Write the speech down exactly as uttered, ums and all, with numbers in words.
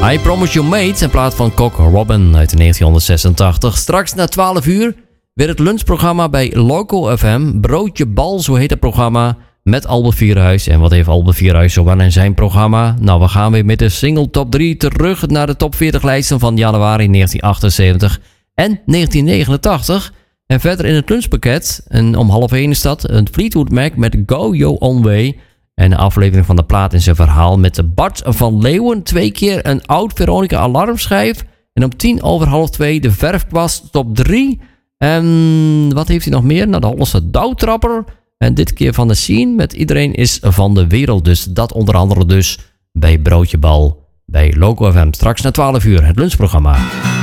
I Promise You Mate in plaats van Cock Robin uit negentienhonderdzesentachtig. Straks na twaalf uur weer het lunchprogramma bij Loco F M. Broodje Bal, zo heet het programma, met Albert Vierhuis. En wat heeft Albert Vierhuis zoal in zijn programma? Nou, we gaan weer met de single top drie terug naar de top veertig lijsten van januari negentien achtenzeventig en negentien negenentachtig. En verder in het lunchpakket, en om half één is dat, een Fleetwood Mac met Go Your Own Way. En de aflevering van de plaat in zijn verhaal met de Bart van Leeuwen. Twee keer een oud Veronica alarmschijf. En om tien over half twee de verfkwast top drie. En wat heeft hij nog meer? Nou, de Hollandse douwtrapper. En dit keer van de Scene met Iedereen is van de wereld. Dus dat onder andere dus bij Broodje Bal bij Loco F M. Straks na twaalf uur het lunchprogramma.